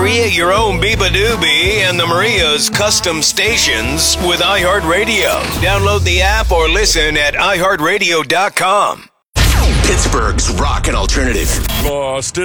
Create your own Biba Doobie and the Maria's custom stations with iHeartRadio. Download the app or listen at iHeartRadio.com. Pittsburgh's Rock and Alternative. Boston.